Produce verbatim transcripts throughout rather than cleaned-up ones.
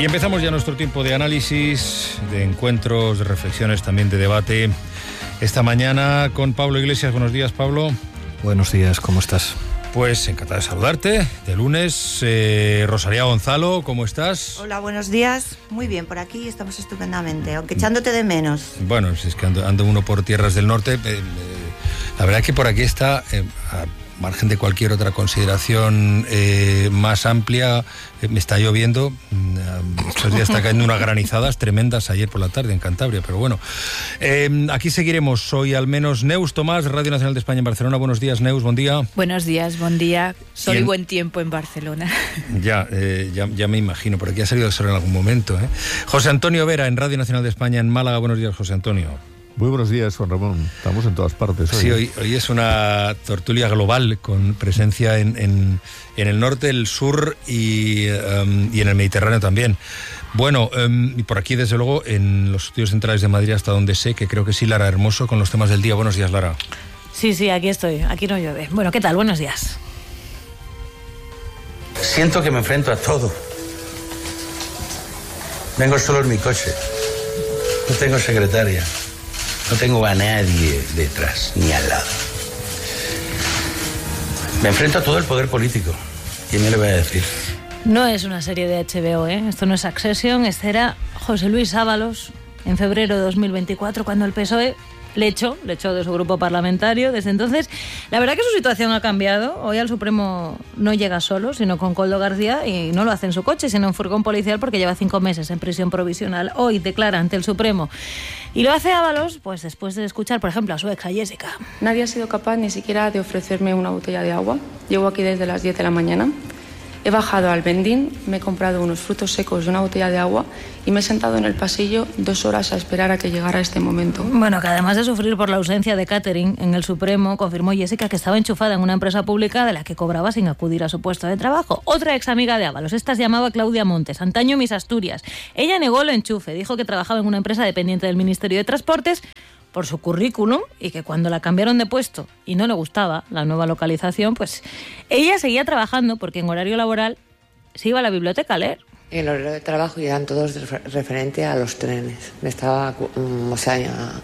Y empezamos ya nuestro tiempo de análisis, de encuentros, de reflexiones, también de debate. Esta mañana con Pablo Iglesias. Buenos días, Pablo. Buenos días, ¿cómo estás? Pues encantado de saludarte. De lunes, eh, Rosalía Gonzalo, ¿cómo estás? Hola, buenos días. Muy bien, por aquí estamos estupendamente, aunque echándote de menos. Bueno, si es que ando, ando uno por tierras del norte. Eh, eh, la verdad es que por aquí está... Eh, a, margen de cualquier otra consideración eh, más amplia, eh, me está lloviendo. Estos días está cayendo unas granizadas tremendas ayer por la tarde en Cantabria, pero bueno. Eh, aquí seguiremos. Hoy al menos Neus Tomás, Radio Nacional de España en Barcelona. Buenos días, Neus, buen día. Buenos días, buen día. Sol y Bien. Buen tiempo en Barcelona. Ya, eh, ya, ya me imagino, por aquí ha salido el sol en algún momento. ¿eh? José Antonio Vera, en Radio Nacional de España en Málaga. Buenos días, José Antonio. Muy buenos días, Juan Ramón. Estamos en todas partes hoy. Sí, hoy, hoy es una tertulia global con presencia en, en, en el norte, el sur y, um, y en el Mediterráneo también. Bueno, um, y por aquí, desde luego, en los estudios centrales de Madrid, hasta donde sé, que creo que sí, Lara Hermoso, con los temas del día. Buenos días, Lara. Sí, sí, aquí estoy. Aquí no llueve. Bueno, ¿qué tal? Buenos días. Siento que me enfrento a todo. Vengo solo en mi coche. No tengo secretaria. No tengo a nadie detrás, ni al lado. Me enfrento a todo el poder político. ¿Quién me le va a decir? No es una serie de H B O, ¿eh? Esto no es Succession. Este era José Luis Ábalos en febrero de dos mil veinticuatro, cuando el P S O E le echó, le echó de su grupo parlamentario. Desde entonces, la verdad que su situación ha cambiado. Hoy al Supremo no llega solo, sino con Koldo García, y no lo hace en su coche, sino en furgón policial, porque lleva cinco meses en prisión provisional. Hoy declara ante el Supremo. Y lo hace Ábalos, pues después de escuchar, por ejemplo, a su ex, a Jessica. Nadie ha sido capaz ni siquiera de ofrecerme una botella de agua. Llego aquí desde las diez de la mañana. He bajado al vendín, me he comprado unos frutos secos y una botella de agua y me he sentado en el pasillo dos horas a esperar a que llegara este momento. Bueno, que además de sufrir por la ausencia de catering en el Supremo, confirmó Jessica que estaba enchufada en una empresa pública de la que cobraba sin acudir a su puesto de trabajo. Otra ex amiga de Ábalos, esta se llamaba Claudia Montes, antaño Mis Asturias. Ella negó el enchufe, dijo que trabajaba en una empresa dependiente del Ministerio de Transportes por su currículum, y que cuando la cambiaron de puesto y no le gustaba la nueva localización, pues ella seguía trabajando, porque en horario laboral se iba a la biblioteca a leer. En el horario de trabajo eran todos referente a los trenes. Me estaba, o sea,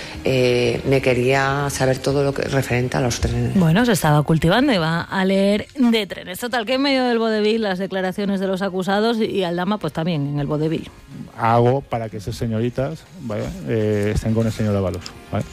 eh, me quería saber todo lo que referente a los trenes. Bueno, se estaba cultivando, iba a leer de trenes. Total, que en medio del vodevil las declaraciones de los acusados, y Aldama pues también en el vodevil. Hago para que esas señoritas, ¿vale? eh, estén con el señor Ábalos, ¿vale?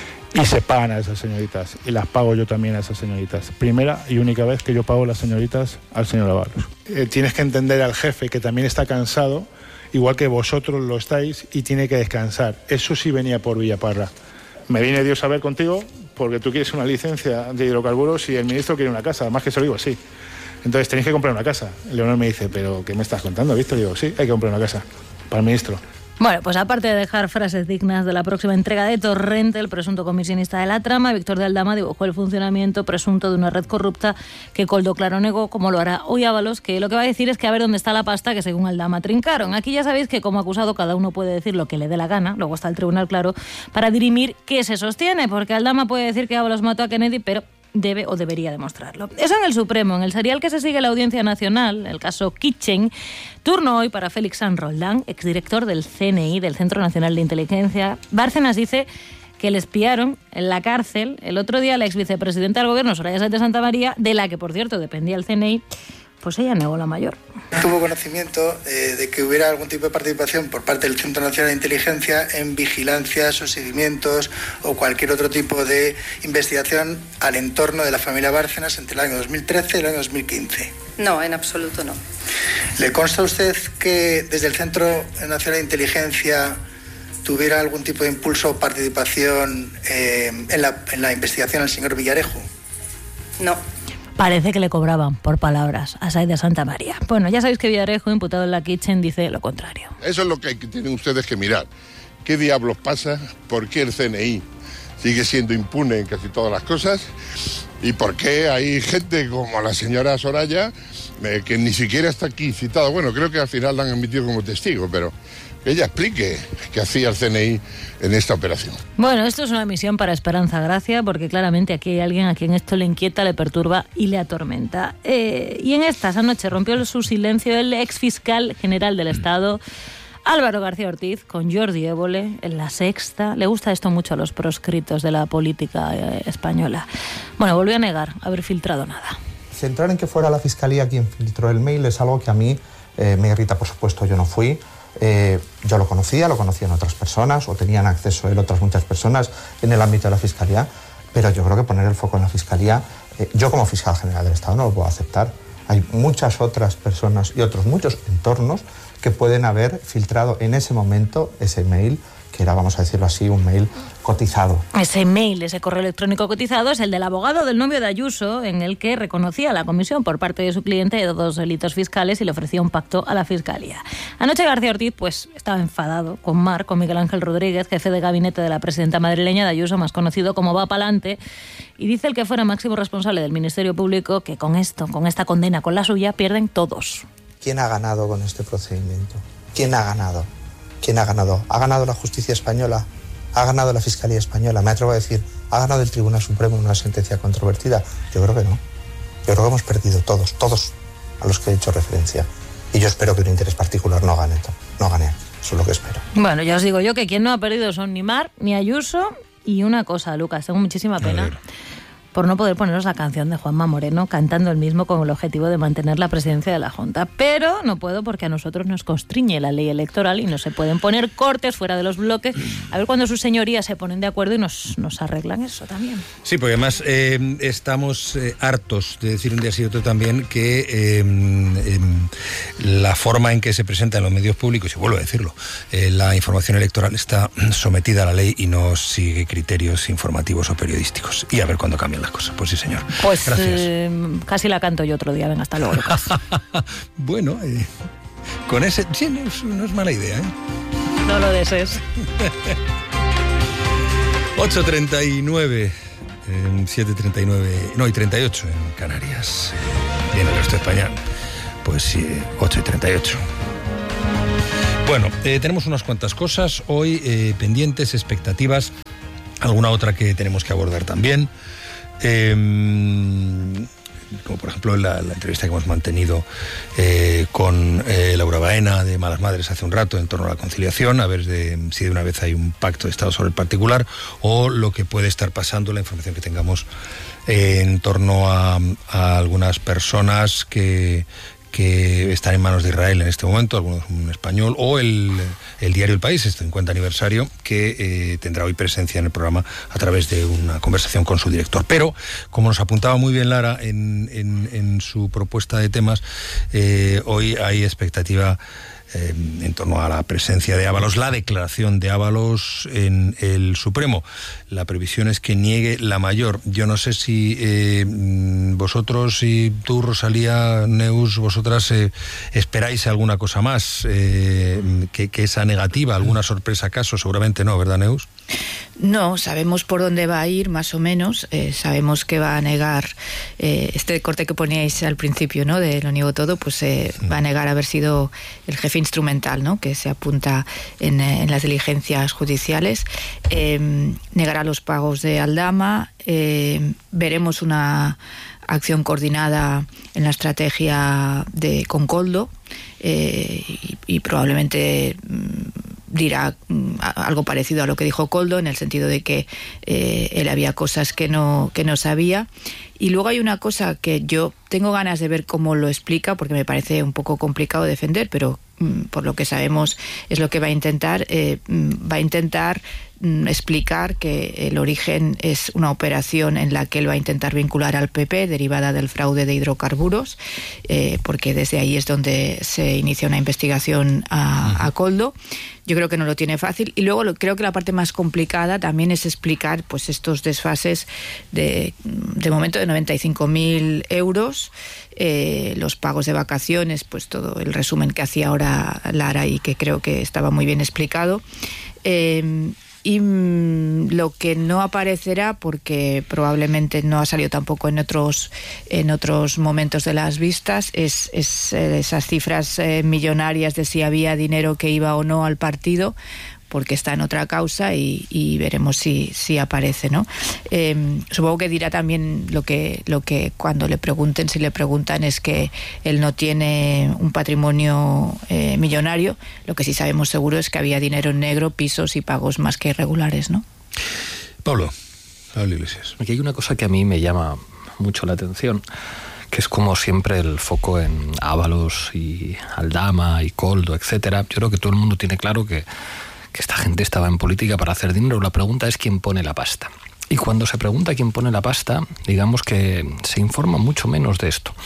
Y se pagan a esas señoritas, y las pago yo también a esas señoritas. Primera y única vez que yo pago las señoritas al señor Ábalos. Eh, tienes que entender al jefe, que también está cansado, igual que vosotros lo estáis, y tiene que descansar. Eso sí venía por Villaparra. Me viene Dios a ver contigo porque tú quieres una licencia de hidrocarburos y el ministro quiere una casa, además que se lo digo así. Entonces tenéis que comprar una casa. Leonor me dice, ¿pero qué me estás contando, Víctor? Digo, sí, hay que comprar una casa para el ministro. Bueno, pues aparte de dejar frases dignas de la próxima entrega de Torrente, el presunto comisionista de la trama, Víctor de Aldama dibujó el funcionamiento presunto de una red corrupta que Koldo claro negó, como lo hará hoy Ábalos, que lo que va a decir es que a ver dónde está la pasta que según Aldama trincaron. Aquí ya sabéis que como acusado cada uno puede decir lo que le dé la gana, luego está el tribunal, claro, para dirimir qué se sostiene, porque Aldama puede decir que Ábalos mató a Kennedy, pero debe o debería demostrarlo. Eso en el Supremo. En el serial que se sigue la Audiencia Nacional, el caso Kitchen, turno hoy para Félix San Roldán, exdirector del C N I, del Centro Nacional de Inteligencia. Bárcenas dice que le espiaron en la cárcel el otro día a la exvicepresidenta del Gobierno, Soraya Sáenz de Santamaría, de la que, por cierto, dependía el C N I, pues ella negó la mayor. Tuvo conocimiento eh, de que hubiera algún tipo de participación por parte del Centro Nacional de Inteligencia en vigilancias o seguimientos o cualquier otro tipo de investigación al entorno de la familia Bárcenas entre el año dos mil trece y el año dos mil quince. No, en absoluto no. ¿Le consta a usted que desde el Centro Nacional de Inteligencia tuviera algún tipo de impulso o participación eh, en, la, en la investigación al señor Villarejo? No. Parece que le cobraban por palabras a Sáenz de Santamaría. Bueno, ya sabéis que Villarejo, imputado en la Kitchen, dice lo contrario. Eso es lo que tienen ustedes que mirar. ¿Qué diablos pasa? ¿Por qué el C N I sigue siendo impune en casi todas las cosas? ¿Y por qué hay gente como la señora Soraya eh, que ni siquiera está aquí citada. Bueno, creo que al final la han admitido como testigo, pero que ella explique qué hacía el C N I en esta operación. Bueno, esto es una misión para Esperanza Gracia, porque claramente aquí hay alguien a quien esto le inquieta, le perturba y le atormenta. Eh, y en estas anoche rompió su silencio el exfiscal general del Estado, Álvaro García Ortiz, con Jordi Évole en La Sexta. Le gusta esto mucho a los proscritos de la política eh, española. Bueno, volvió a negar haber filtrado nada. Centrar en que fuera la Fiscalía quien filtró el mail es algo que a mí eh, me irrita, por supuesto. Yo no fui. Eh, yo lo conocía, lo conocían otras personas o tenían acceso a él otras muchas personas en el ámbito de la Fiscalía, pero yo creo que poner el foco en la Fiscalía, eh, yo como fiscal general del Estado no lo puedo aceptar. Hay muchas otras personas y otros muchos entornos que pueden haber filtrado en ese momento ese mail, que era, vamos a decirlo así, un mail cotizado. Ese mail, ese correo electrónico cotizado, es el del abogado del novio de Ayuso, en el que reconocía a la comisión por parte de su cliente de dos delitos fiscales y le ofrecía un pacto a la Fiscalía. Anoche García Ortiz pues estaba enfadado con Mar, con Miguel Ángel Rodríguez, jefe de gabinete de la presidenta madrileña de Ayuso, más conocido como Va Pa'lante, y dice el que fuera máximo responsable del Ministerio Público que con esto, con esta condena, con la suya, pierden todos. ¿Quién ha ganado con este procedimiento? ¿Quién ha ganado? ¿Quién ha ganado? ¿Ha ganado la justicia española? ¿Ha ganado la Fiscalía española? Me atrevo a decir, ¿ha ganado el Tribunal Supremo en una sentencia controvertida? Yo creo que no. Yo creo que hemos perdido todos, todos a los que he hecho referencia. Y yo espero que un interés particular no gane, no gane. Eso es lo que espero. Bueno, ya os digo yo que quien no ha perdido son ni Mar, ni Ayuso. Y una cosa, Lucas, tengo muchísima pena por no poder poneros la canción de Juanma Moreno cantando el mismo con el objetivo de mantener la presidencia de la Junta. Pero no puedo porque a nosotros nos constriñe la ley electoral y no se pueden poner cortes fuera de los bloques. A ver cuando sus señorías se ponen de acuerdo y nos, nos arreglan eso también. Sí, porque además eh, estamos eh, hartos de decir un día sí y otro también que eh, eh, la forma en que se presenta en los medios públicos, y vuelvo a decirlo, eh, la información electoral está sometida a la ley y no sigue criterios informativos o periodísticos. Y a ver cuándo cambian las cosas. Pues sí, señor. Pues eh, casi la canto yo otro día. Venga, hasta luego, Lucas. Bueno, eh, con ese... Sí, no es, no es mala idea, ¿eh? No lo desees. ocho treinta y nueve, eh, siete treinta y nueve, no, y treinta y ocho en Canarias. Viene el resto de España. Pues sí, ocho y treinta y ocho. Bueno, eh, tenemos unas cuantas cosas hoy eh, pendientes, expectativas, alguna otra que tenemos que abordar también. Eh, como por ejemplo la, la entrevista que hemos mantenido eh, con eh, Laura Baena de Malas Madres hace un rato en torno a la conciliación, a ver de, si de una vez hay un pacto de Estado sobre el particular o lo que puede estar pasando, la información que tengamos eh, en torno a, a algunas personas que que están en manos de Israel en este momento, algunos un español, o el, el diario El País, este cincuenta aniversario, que eh, tendrá hoy presencia en el programa a través de una conversación con su director. Pero, como nos apuntaba muy bien Lara en, en, en su propuesta de temas, eh, hoy hay expectativa eh, en torno a la presencia de Ábalos, la declaración de Ábalos en el Supremo. La previsión es que niegue la mayor. Yo no sé si eh, vosotros y tú, Rosalía, Neus, vosotras eh, esperáis alguna cosa más eh, que, que esa negativa, alguna sorpresa acaso, seguramente no, ¿verdad, Neus? No, sabemos por dónde va a ir, más o menos. Eh, sabemos que va a negar eh, este corte que poníais al principio, ¿no? De Lo niego todo, pues eh, sí. Va a negar haber sido el jefe instrumental, ¿no? Que se apunta en, en las diligencias judiciales. Eh, negará los pagos de Aldama. Eh, veremos una acción coordinada en la estrategia de con Koldo eh, y, y probablemente dirá algo parecido a lo que dijo Koldo, en el sentido de que eh, él había cosas que no, que no sabía. Y luego hay una cosa que yo tengo ganas de ver cómo lo explica, porque me parece un poco complicado defender, pero mm, por lo que sabemos es lo que va a intentar. Eh, va a intentar mm, explicar que el origen es una operación en la que él va a intentar vincular al P P, derivada del fraude de hidrocarburos, eh, porque desde ahí es donde se inicia una investigación a, a Koldo. Yo creo que no lo tiene fácil. Y luego lo, creo que la parte más complicada también es explicar pues estos desfases de, de momento de noventa y cinco mil euros, eh, los pagos de vacaciones, pues todo el resumen que hacía ahora Lara y que creo que estaba muy bien explicado. Eh, y mmm, lo que no aparecerá, porque probablemente no ha salido tampoco en otros en otros momentos de las vistas, es, es eh, esas cifras eh, millonarias de si había dinero que iba o no al partido, porque está en otra causa y, y veremos si, si aparece, ¿no? Eh, supongo que dirá también lo que, lo que cuando le pregunten, si le preguntan, es que él no tiene un patrimonio eh, millonario. Lo que sí sabemos seguro es que había dinero en negro, pisos y pagos más que irregulares, ¿no? Pablo, Pablo Iglesias. Aquí hay una cosa que a mí me llama mucho la atención, que es como siempre el foco en Ábalos y Aldama y Koldo, etcétera. Yo creo que todo el mundo tiene claro que que esta gente estaba en política para hacer dinero. La pregunta es quién pone la pasta. Y cuando se pregunta quién pone la pasta, digamos que se informa mucho menos de esto.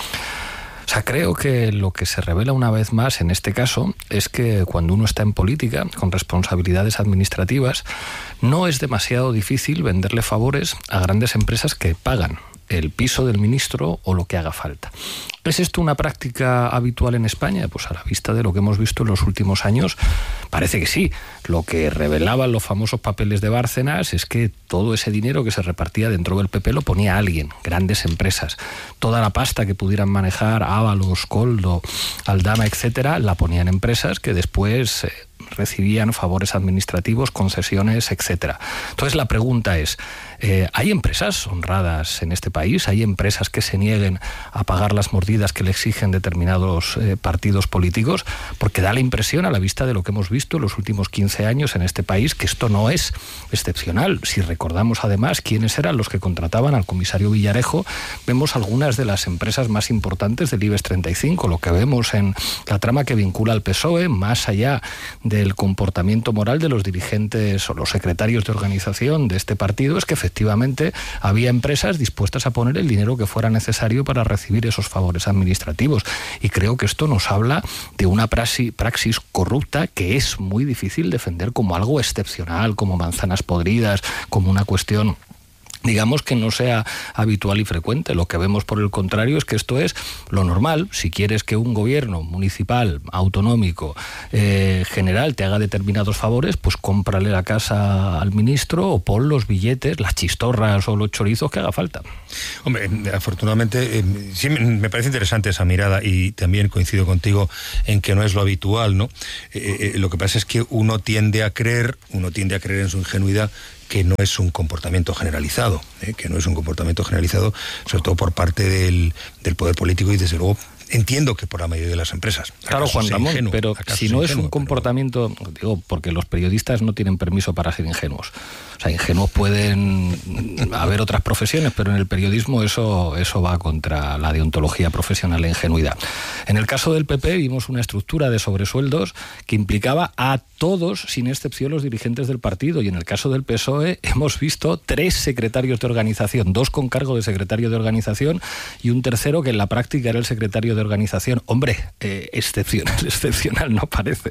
O sea, creo que lo que se revela una vez más en este caso es que cuando uno está en política, con responsabilidades administrativas, no es demasiado difícil venderle favores a grandes empresas que pagan el piso del ministro o lo que haga falta. ¿Es esto una práctica habitual en España? Pues a la vista de lo que hemos visto en los últimos años, parece que sí. Lo que revelaban los famosos papeles de Bárcenas es que todo ese dinero que se repartía dentro del P P lo ponía alguien, grandes empresas. Toda la pasta que pudieran manejar Ábalos, Koldo, Aldama, etcétera, la ponían empresas que después eh, recibían favores administrativos, concesiones, etcétera. Entonces la pregunta es, eh, ¿hay empresas honradas en este país? ¿Hay empresas que se nieguen a pagar las mordidas que le exigen determinados eh, partidos políticos? Porque da la impresión, a la vista de lo que hemos visto en los últimos quince años en este país, que esto no es excepcional. Si recordamos además quiénes eran los que contrataban al comisario Villarejo, vemos algunas de las empresas más importantes del IBEX treinta y cinco. Lo que vemos en la trama que vincula al P S O E, más allá del comportamiento moral de los dirigentes o los secretarios de organización de este partido, es que efectivamente había empresas dispuestas a poner el dinero que fuera necesario para recibir esos favores administrativos. Y creo que esto nos habla de una praxis, praxis corrupta que es muy difícil defender como algo excepcional, como manzanas podridas, como una cuestión, digamos, que no sea habitual y frecuente. Lo que vemos, por el contrario, es que esto es lo normal. Si quieres que un gobierno municipal, autonómico, eh, general te haga determinados favores, pues cómprale la casa al ministro o pon los billetes, las chistorras o los chorizos que haga falta. Hombre, afortunadamente, eh, sí me parece interesante esa mirada y también coincido contigo en que no es lo habitual, ¿no? Eh, eh, lo que pasa es que uno tiende a creer, uno tiende a creer en su ingenuidad, que no es un comportamiento generalizado, ¿eh? que no es un comportamiento generalizado, sobre todo por parte del, del poder político y desde luego entiendo que por la mayoría de las empresas. Claro, Juan Ramón, ingenuo, pero si no es ingenuo, un comportamiento, pero... digo, porque los periodistas no tienen permiso para ser ingenuos. O sea, ingenuos pueden haber otras profesiones, pero en el periodismo eso, eso va contra la deontología profesional e ingenuidad. En el caso del P P vimos una estructura de sobresueldos que implicaba a todos, sin excepción, los dirigentes del partido. Y en el caso del P S O E hemos visto tres secretarios de organización, dos con cargo de secretario de organización y un tercero que en la práctica era el secretario de organización. Hombre, eh, excepcional, excepcional no parece.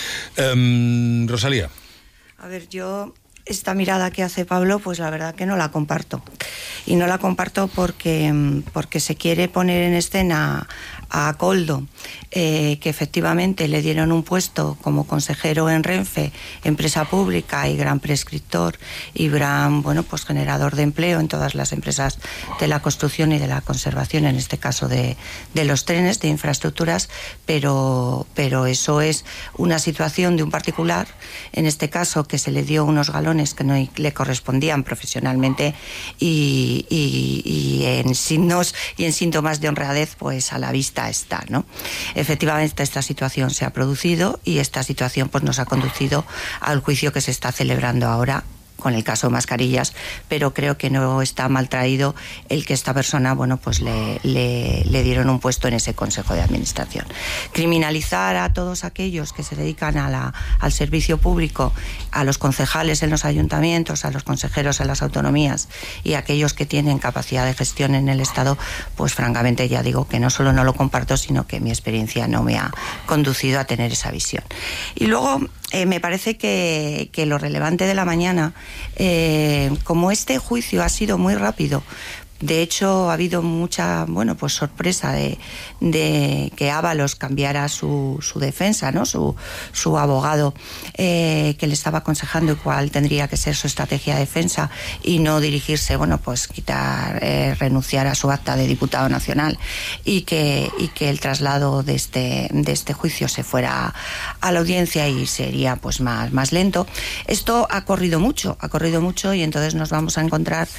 Um, Rosalía. A ver, yo... esta mirada que hace Pablo, pues la verdad que no la comparto. Y no la comparto porque, porque se quiere poner en escena a Koldo, eh, que efectivamente le dieron un puesto como consejero en Renfe, empresa pública y gran prescriptor y gran, bueno, pues generador de empleo en todas las empresas de la construcción y de la conservación, en este caso de, de los trenes, de infraestructuras, pero, pero eso es una situación de un particular, en este caso que se le dio unos galones que no le correspondían profesionalmente y, y, y en signos y en síntomas de honradez, pues a la vista está, ¿no? Efectivamente esta situación se ha producido y esta situación pues nos ha conducido al juicio que se está celebrando ahora con el caso Mascarillas, pero creo que no está mal traído el que esta persona, bueno, pues le, le, le dieron un puesto en ese Consejo de Administración. Criminalizar a todos aquellos que se dedican a la, al servicio público, a los concejales en los ayuntamientos, a los consejeros en las autonomías y a aquellos que tienen capacidad de gestión en el Estado, pues francamente ya digo que no solo no lo comparto, sino que mi experiencia no me ha conducido a tener esa visión. Y luego Eh, me parece que, que lo relevante de la mañana, eh, como este juicio ha sido muy rápido, de hecho ha habido mucha, bueno, pues sorpresa de, de que Ábalos cambiara su, su defensa, ¿no? Su, su abogado eh, que le estaba aconsejando cuál tendría que ser su estrategia de defensa y no dirigirse, bueno, pues quitar, eh, renunciar a su acta de diputado nacional y que, y que el traslado de este, de este juicio se fuera a la audiencia y sería pues más, más lento. Esto ha corrido mucho, ha corrido mucho y entonces nos vamos a encontrar,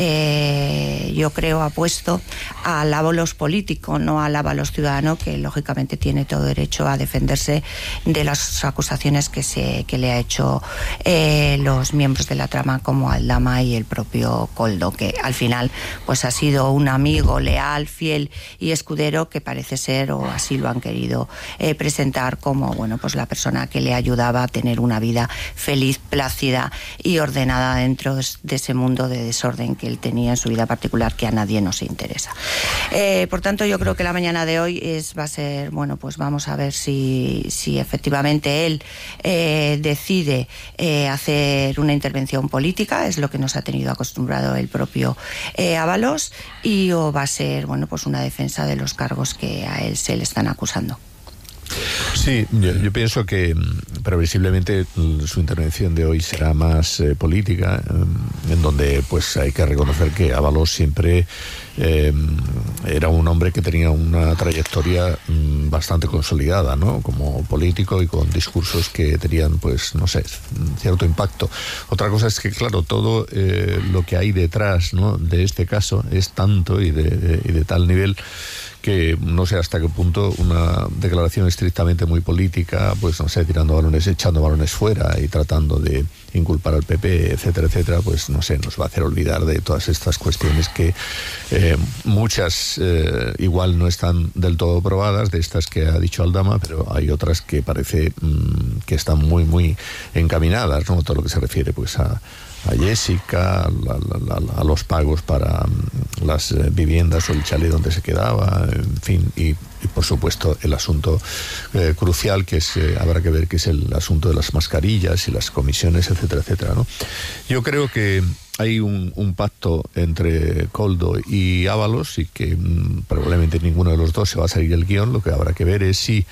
eh, yo creo, apuesto al Ábalos político, no al Ábalos ciudadano, que lógicamente tiene todo derecho a defenderse de las acusaciones que se que le ha hecho eh, los miembros de la trama como Aldama y el propio Koldo, que al final pues ha sido un amigo leal, fiel y escudero que parece ser, o así lo han querido eh, presentar, como bueno pues la persona que le ayudaba a tener una vida feliz, plácida y ordenada dentro de ese mundo de desorden que él tenía en su vida particular, que a nadie nos interesa. Eh, por tanto, yo creo que la mañana de hoy es va a ser, bueno, pues vamos a ver si, si efectivamente él eh, decide eh, hacer una intervención política, es lo que nos ha tenido acostumbrado el propio eh, Ábalos, y o va a ser, bueno, pues una defensa de los cargos que a él se le están acusando. Sí, yo, yo pienso que previsiblemente su intervención de hoy será más eh, política, eh, en donde pues hay que reconocer que Ábalos siempre eh, era un hombre que tenía una trayectoria mm, bastante consolidada, ¿no? Como político y con discursos que tenían, pues, no sé, cierto impacto. Otra cosa es que, claro, todo eh, lo que hay detrás, ¿no?, de este caso es tanto y de, de, y de tal nivel que no sé hasta qué punto una declaración estrictamente muy política, pues no sé, tirando balones, echando balones fuera y tratando de inculpar al P P, etcétera, etcétera, pues no sé, nos va a hacer olvidar de todas estas cuestiones que eh, muchas eh, igual no están del todo probadas, de estas que ha dicho Aldama, pero hay otras que parece mmm, que están muy, muy encaminadas, ¿no? Todo lo que se refiere pues a a Jessica, a, a, a, a los pagos para um, las eh, viviendas o el chalet donde se quedaba, en fin, y, y por supuesto el asunto eh, crucial que es, eh, habrá que ver, que es el asunto de las mascarillas y las comisiones, etcétera, etcétera, ¿no? Yo creo que hay un, un pacto entre Koldo y Ábalos y que mm, probablemente ninguno de los dos se va a salir del guión. Lo que habrá que ver es si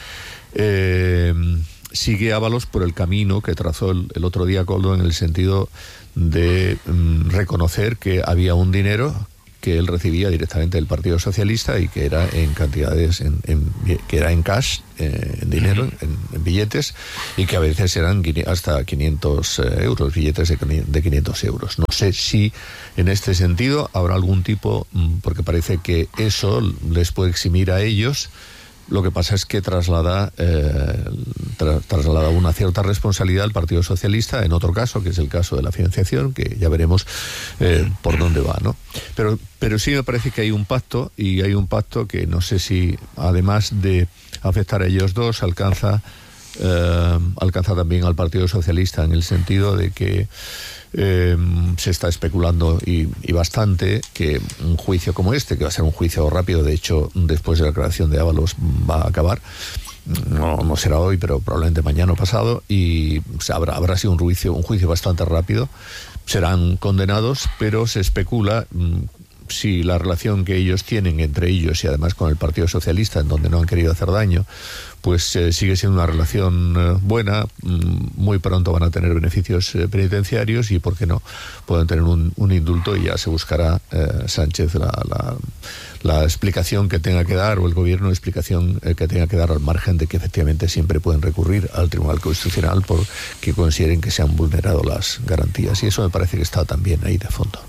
eh, sigue Ábalos por el camino que trazó el, el otro día Koldo, en el sentido de mm, reconocer que había un dinero que él recibía directamente del Partido Socialista y que era en cantidades, en, en, que era en cash, eh, en dinero, en, en billetes, y que a veces eran hasta quinientos euros, billetes de, de quinientos euros. No sé si en este sentido habrá algún tipo, porque parece que eso les puede eximir a ellos. Lo que pasa es que traslada, eh, tra, traslada una cierta responsabilidad al Partido Socialista en otro caso, que es el caso de la financiación, que ya veremos eh, por dónde va, ¿no? Pero, pero sí me parece que hay un pacto, y hay un pacto que no sé si, además de afectar a ellos dos, alcanza, eh, alcanza también al Partido Socialista, en el sentido de que Eh, se está especulando y, y bastante que un juicio como este, que va a ser un juicio rápido, de hecho después de la declaración de Ábalos va a acabar, no, no será hoy, pero probablemente mañana o pasado, y o sea, habrá, habrá sido un juicio, un juicio bastante rápido, serán condenados, pero se especula mmm, si la relación que ellos tienen entre ellos y además con el Partido Socialista, en donde no han querido hacer daño, pues eh, sigue siendo una relación eh, buena. Muy pronto van a tener beneficios eh, penitenciarios y, ¿por qué no?, pueden tener un, un indulto, y ya se buscará eh, Sánchez la, la, la explicación que tenga que dar, o el gobierno explicación eh, que tenga que dar, al margen de que efectivamente siempre pueden recurrir al Tribunal Constitucional porque consideren que se han vulnerado las garantías, y eso me parece que está también ahí de fondo.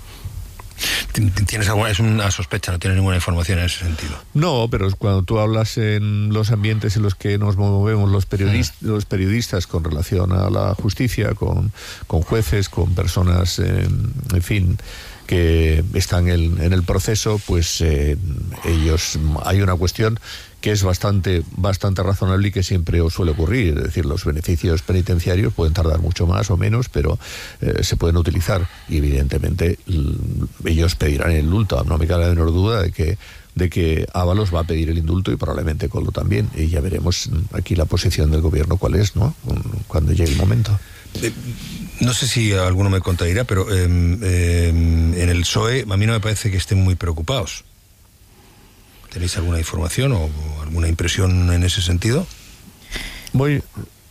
¿Tienes alguna, es una sospecha, no tienes ninguna información en ese sentido? No, pero cuando tú hablas en los ambientes en los que nos movemos los periodistas, sí. los periodistas con relación a la justicia, con, con jueces, con personas, eh, en fin, que están en, en el proceso, pues eh, ellos, hay una cuestión que es bastante bastante razonable y que siempre os suele ocurrir, es decir, los beneficios penitenciarios pueden tardar mucho más o menos, pero eh, se pueden utilizar, y evidentemente l- ellos pedirán el indulto. No me cabe la menor duda de que de que Ábalos va a pedir el indulto, y probablemente Koldo también, y ya veremos aquí la posición del gobierno cuál es, ¿no?, cuando llegue el momento. Eh, No sé si alguno me contradirá, pero eh, eh, en el P S O E a mí no me parece que estén muy preocupados. ¿Tenéis alguna información o alguna impresión en ese sentido? Voy...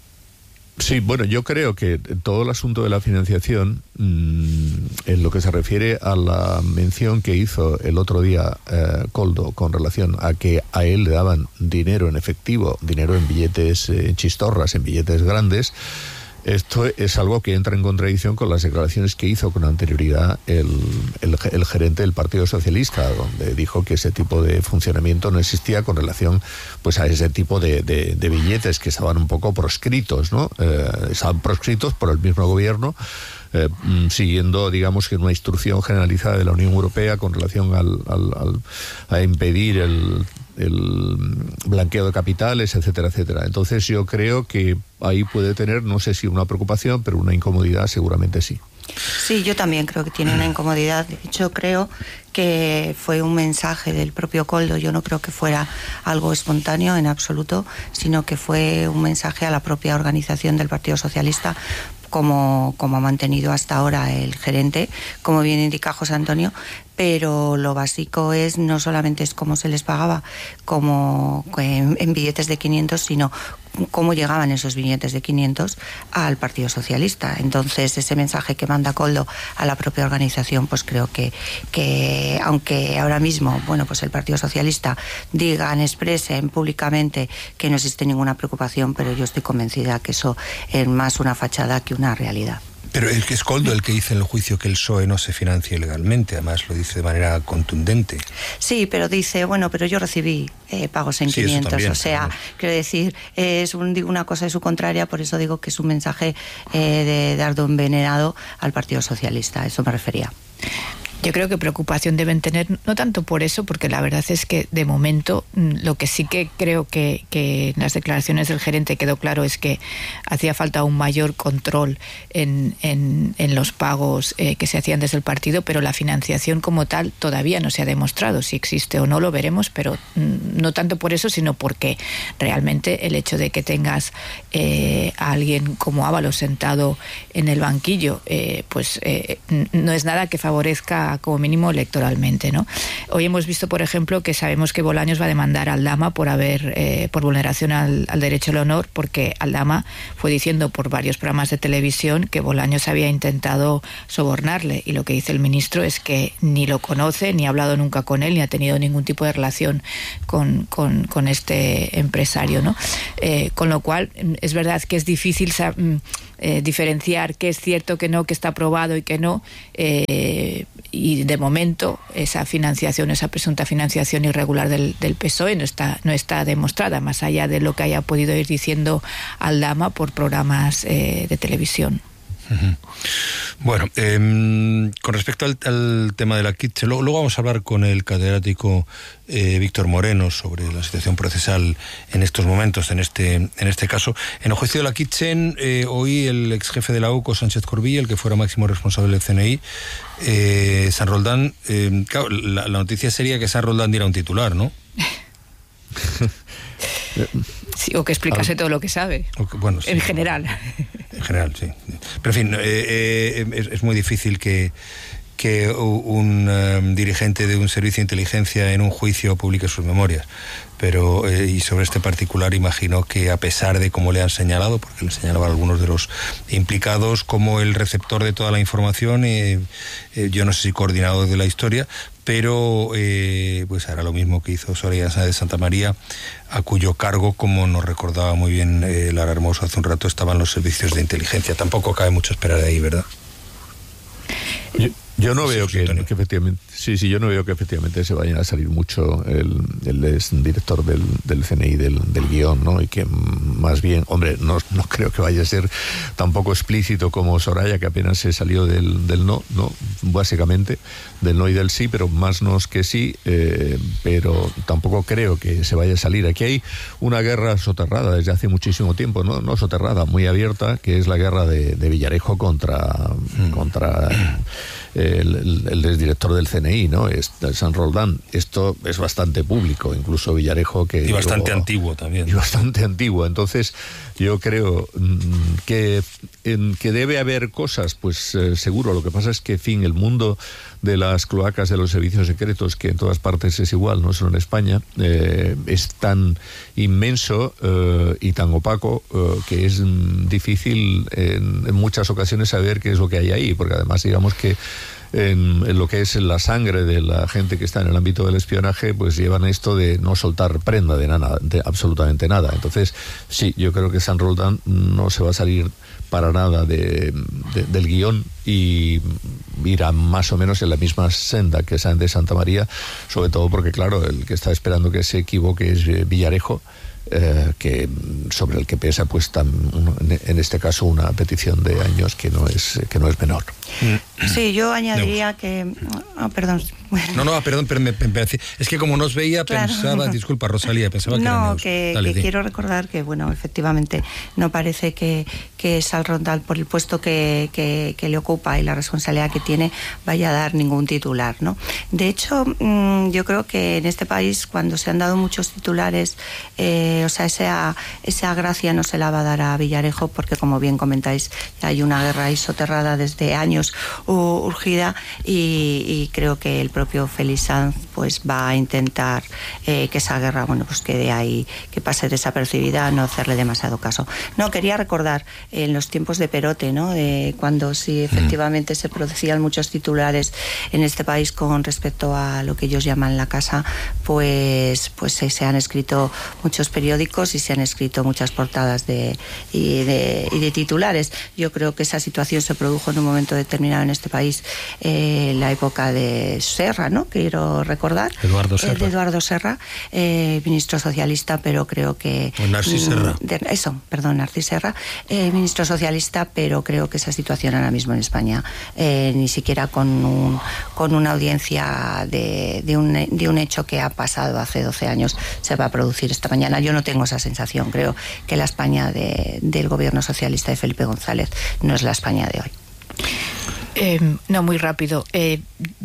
Sí, bueno, yo creo que todo el asunto de la financiación, mmm, en lo que se refiere a la mención que hizo el otro día eh, Koldo con relación a que a él le daban dinero en efectivo, dinero en billetes, en eh, chistorras, en billetes grandes, esto es algo que entra en contradicción con las declaraciones que hizo con anterioridad el, el, el gerente del Partido Socialista, donde dijo que ese tipo de funcionamiento no existía con relación pues a ese tipo de, de, de billetes que estaban un poco proscritos, ¿no? Eh, estaban proscritos por el mismo gobierno, eh, siguiendo, digamos, que una instrucción generalizada de la Unión Europea con relación al, al, al, a impedir el... el blanqueo de capitales, etcétera, etcétera. Entonces yo creo que ahí puede tener, no sé si una preocupación, pero una incomodidad seguramente sí. Sí, yo también creo que tiene una incomodidad. De hecho, creo que fue un mensaje del propio Koldo. Yo no creo que fuera algo espontáneo en absoluto, sino que fue un mensaje a la propia organización del Partido Socialista, como, como ha mantenido hasta ahora el gerente, como bien indica José Antonio, pero lo básico es no solamente es cómo se les pagaba como en, en billetes de quinientos, sino cómo llegaban esos billetes de quinientos al Partido Socialista. Entonces, ese mensaje que manda Koldo a la propia organización, pues creo que, que aunque ahora mismo, bueno, pues el Partido Socialista digan, expresen públicamente que no existe ninguna preocupación, pero yo estoy convencida que eso es más una fachada que una realidad. Pero es que es Koldo el que dice en el juicio que el P S O E no se financia ilegalmente, además lo dice de manera contundente. Sí, pero dice, bueno, pero yo recibí eh, pagos en sí, quinientos, también, o sea, claro. Quiero decir, es un, digo una cosa y su contraria, por eso digo que es un mensaje eh, de dardo envenenado al Partido Socialista, a eso me refería. Yo creo que preocupación deben tener, no tanto por eso, porque la verdad es que de momento lo que sí que creo que, que en las declaraciones del gerente quedó claro es que hacía falta un mayor control en, en, en los pagos eh, que se hacían desde el partido, pero la financiación como tal todavía no se ha demostrado. Si existe o no lo veremos, pero no tanto por eso, sino porque realmente el hecho de que tengas eh, a alguien como Ábalos sentado en el banquillo, eh, pues eh, no es nada que favorezca como mínimo electoralmente, ¿no? Hoy hemos visto, por ejemplo, que sabemos que Bolaños va a demandar a Aldama por haber eh, por vulneración al, al derecho al honor, porque Aldama fue diciendo por varios programas de televisión que Bolaños había intentado sobornarle, y lo que dice el ministro es que ni lo conoce, ni ha hablado nunca con él, ni ha tenido ningún tipo de relación con, con, con este empresario, ¿no? Eh, con lo cual es verdad que es difícil eh, diferenciar qué es cierto, qué no, qué está probado y qué no, eh, y de momento esa financiación, esa presunta financiación irregular del, del P S O E no está, no está demostrada, más allá de lo que haya podido ir diciendo Aldama por programas eh, de televisión. Uh-huh. Bueno, eh, con respecto al, al tema de la Kitchen, luego, luego vamos a hablar con el catedrático eh, Víctor Moreno sobre la situación procesal en estos momentos, en este en este caso. En el juicio de la Kitchen, eh, hoy el ex jefe de la U C O, Sánchez Corbilla, el que fuera máximo responsable del C N I, eh, San Roldán, eh, claro, la, la noticia sería que San Roldán diera un titular, ¿no? Sí, o que explicase ah. todo lo que sabe. Que, bueno, sí, en general. En general, sí. Pero en fin, eh, eh, es, es muy difícil que, que un um, dirigente de un servicio de inteligencia en un juicio publique sus memorias. Pero, eh, y sobre este particular, imagino que a pesar de cómo le han señalado, porque le señalaban algunos de los implicados como el receptor de toda la información, eh, eh, yo no sé si coordinador de la historia, pero eh, pues hará lo mismo que hizo Soraya de Santa María, a cuyo cargo, como nos recordaba muy bien eh, Lara Hermoso hace un rato, estaban los servicios de inteligencia. Tampoco cabe mucho esperar de ahí, ¿verdad? Yo, yo no veo que, que efectivamente sí sí yo no veo que efectivamente se vayan a salir mucho el, el ex director del, del C N I del, del guión, ¿no? Y que más bien, hombre, no, no creo que vaya a ser tampoco explícito como Soraya, que apenas se salió del, del no, no, básicamente del no y del sí, pero más no es que sí, eh, pero tampoco creo que se vaya a salir. Aquí hay una guerra soterrada desde hace muchísimo tiempo, no, no soterrada, muy abierta, que es la guerra de, de Villarejo contra, mm. contra el, el, el exdirector del C N I, ¿no? Es, San Roldán. Esto es bastante público, incluso Villarejo, que... Y bastante luego, antiguo también. Y bastante antiguo. Entonces, yo creo que, en, que debe haber cosas, pues eh, seguro. Lo que pasa es que, en fin, el mundo de las cloacas de los servicios secretos, que en todas partes es igual, no solo en España, eh, es tan inmenso eh, y tan opaco eh, que es difícil en, en muchas ocasiones saber qué es lo que hay ahí, porque además digamos que En, en lo que es la sangre de la gente que está en el ámbito del espionaje, pues llevan esto de no soltar prenda de nada, de absolutamente nada. Entonces, sí, yo creo que San Roldán no se va a salir para nada de, de, del guión y irá más o menos en la misma senda que Sáenz de Santa María, sobre todo porque, claro, el que está esperando que se equivoque es Villarejo, Eh, que sobre el que pesa pues tan, en este caso una petición de años que no es que no es menor. Sí, yo añadiría no. que oh, perdón. No, no, perdón, pero me, me, es que como nos veía claro. pensaba, disculpa Rosalía, pensaba que no, eran que, Dale, que quiero recordar que bueno, efectivamente no parece que, que San Roldán, por el puesto que, que, que le ocupa y la responsabilidad que tiene, vaya a dar ningún titular, ¿no? De hecho, mmm, yo creo que en este país, cuando se han dado muchos titulares, eh, o sea, esa, esa gracia no se la va a dar a Villarejo, porque como bien comentáis, hay una guerra ahí soterrada desde años uh, urgida y, y creo que el propio Félix Sanz pues va a intentar eh, que esa guerra bueno pues quede ahí, que pase desapercibida, no hacerle demasiado caso. No, quería recordar en los tiempos de Perote, ¿no? De cuando sí efectivamente se producían muchos titulares en este país con respecto a lo que ellos llaman la casa, pues pues se, se han escrito muchos periódicos y se han escrito muchas portadas de y, de y de titulares. Yo creo que esa situación se produjo en un momento determinado en este país, eh, la época de Serra, ¿no? Quiero recordar. Eduardo Serra. Eh, de Eduardo Serra, eh, ministro socialista, pero creo que... O Narcís Serra. De, eso, perdón, Narcís Serra, eh, ministro socialista, pero creo que esa situación ahora mismo en España, eh, ni siquiera con, un, con una audiencia de, de, un, de un hecho que ha pasado hace doce años, se va a producir esta mañana. Yo no tengo esa sensación. Creo que la España de, del gobierno socialista de Felipe González no es la España de hoy. Eh, no, muy rápido. Eh,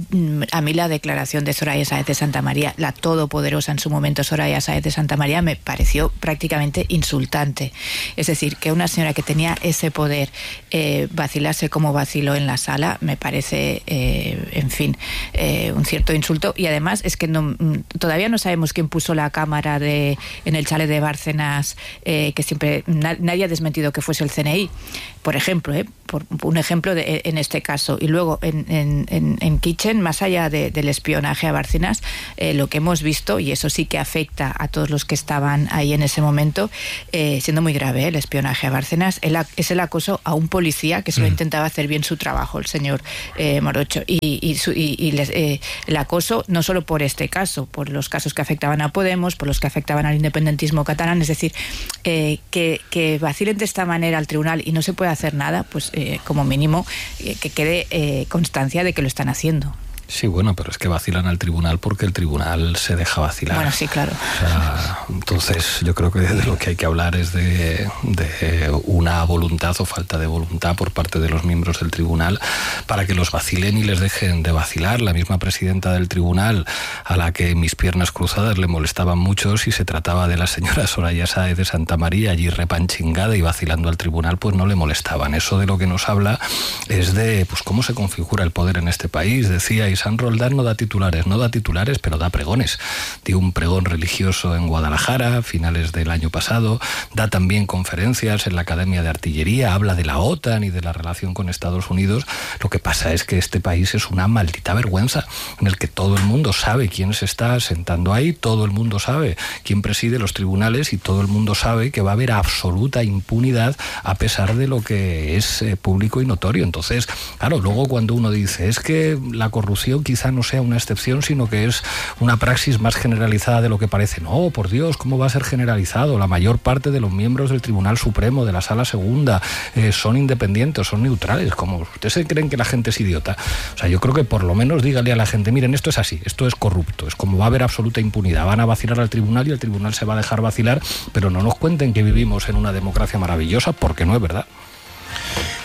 a mí la declaración de Soraya Sáenz de Santa María, la todopoderosa en su momento Soraya Sáenz de Santa María, me pareció prácticamente insultante. Es decir, que una señora que tenía ese poder eh, vacilarse como vaciló en la sala, me parece, eh, en fin, eh, un cierto insulto. Y además es que no, todavía no sabemos quién puso la cámara de, en el chalet de Bárcenas, eh, que siempre na, nadie ha desmentido que fuese el C N I, por ejemplo, eh, por un ejemplo de, en este caso. Y luego en, en, en, en Kitchen, más allá de, del espionaje a Bárcenas, eh, lo que hemos visto, y eso sí que afecta a todos los que estaban ahí en ese momento, eh, siendo muy grave eh, el espionaje a Bárcenas, el, es el acoso a un policía que solo mm. intentaba hacer bien su trabajo, el señor eh, Morocho. Y, y, su, y, y les, eh, el acoso no solo por este caso, por los casos que afectaban a Podemos, por los que afectaban al independentismo catalán, es decir, eh, que, que vacilen de esta manera al tribunal y no se puede hacer nada, pues eh, como mínimo eh, que quede eh, constancia de que lo están haciendo. Sí, bueno, pero es que vacilan al tribunal porque el tribunal se deja vacilar. Bueno, sí, claro. O sea, entonces yo creo que de lo que hay que hablar es de, de una voluntad o falta de voluntad por parte de los miembros del tribunal para que los vacilen y les dejen de vacilar. La misma presidenta del tribunal, a la que mis piernas cruzadas le molestaban mucho si se trataba de la señora Soraya Sáenz de Santa María, allí repanchingada y vacilando al tribunal, pues no le molestaban. Eso de lo que nos habla es de pues cómo se configura el poder en este país. Decía San Roldán no da titulares, no da titulares, pero da pregones. Dio un pregón religioso en Guadalajara a finales del año pasado, da también conferencias en la Academia de Artillería, habla de la OTAN y de la relación con Estados Unidos. Lo que pasa es que este país es una maldita vergüenza, en el que todo el mundo sabe quién se está sentando ahí, todo el mundo sabe quién preside los tribunales y todo el mundo sabe que va a haber absoluta impunidad a pesar de lo que es eh, público y notorio. Entonces, claro, luego cuando uno dice es que la corrupción quizá no sea una excepción, sino que es una praxis más generalizada de lo que parece. No, por Dios, ¿cómo va a ser generalizado? La mayor parte de los miembros del Tribunal Supremo, de la Sala Segunda, eh, son independientes, son neutrales. ¿Cómo? ¿Ustedes creen que la gente es idiota? O sea, yo creo que por lo menos dígale a la gente, miren, esto es así, esto es corrupto, es como va a haber absoluta impunidad. Van a vacilar al tribunal y el tribunal se va a dejar vacilar, pero no nos cuenten que vivimos en una democracia maravillosa, porque no es verdad.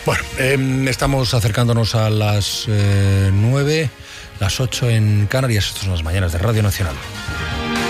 Bueno, eh, estamos acercándonos a las eh, nueve, las ocho en Canarias. Estas son las mañanas de Radio Nacional.